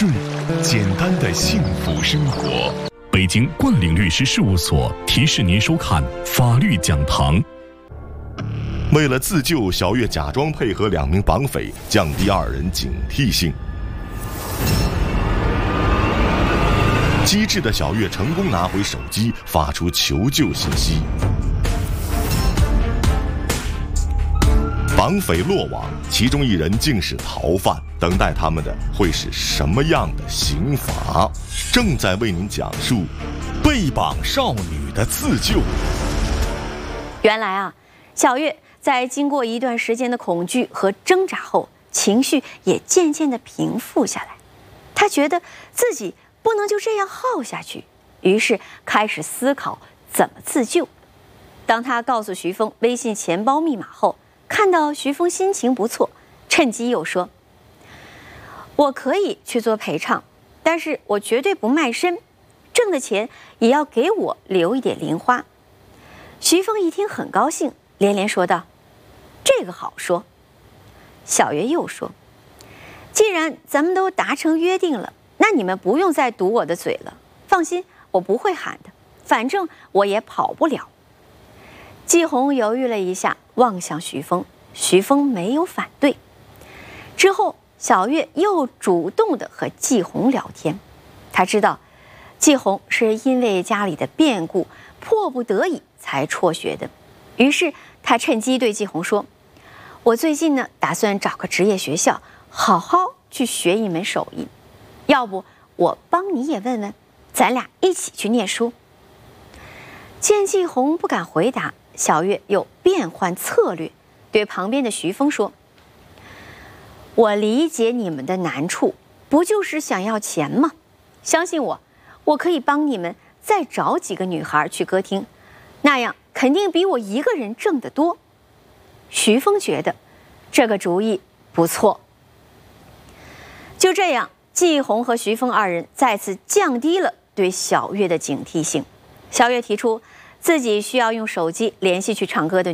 顺，简单的幸福生活。北京冠岭律师事务所提示您收看法律讲堂。 为了自救，小月假装配合2名绑匪，降低2人警惕性。机智的小月成功拿回手机，发出求救信息。绑匪落网，其中1人竟是逃犯，等待他们的会是什么样的刑罚？正在为您讲述被绑少女的自救。 原来啊，小月在经过一段时间的恐惧和挣扎后，情绪也渐渐地平复下来。她觉得自己不能就这样耗下去，于是开始思考怎么自救。当她告诉徐峰微信钱包密码后，看到徐峰心情不错，趁机又说：“我可以去做陪唱，但是我绝对不卖身，挣的钱也要给我留一点零花。”徐峰一听很高兴，连连说道：“这个好说。”小月又说：“既然咱们都达成约定了，那你们不用再堵我的嘴了。放心，我不会喊的，反正我也跑不了。”季红犹豫了一下，望向徐峰，徐峰没有反对。之后，小月又主动地和季红聊天。她知道，季红是因为家里的变故，迫不得已才辍学的。于是，她趁机对季红说：“我最近呢，打算找个职业学校，好好去学一门手艺。要不，我帮你也问问，咱俩一起去念书。”见季红不敢回答，小月又变换策略，对旁边的徐峰说：“我理解你们的难处，不就是想要钱吗？相信我，我可以帮你们再找几个女孩去歌厅，那样肯定比我一个人挣得多。”徐峰觉得这个主意不错。就这样，季红和徐峰2人再次降低了对小月的警惕性。小月提出自己需要用手机联系去唱歌的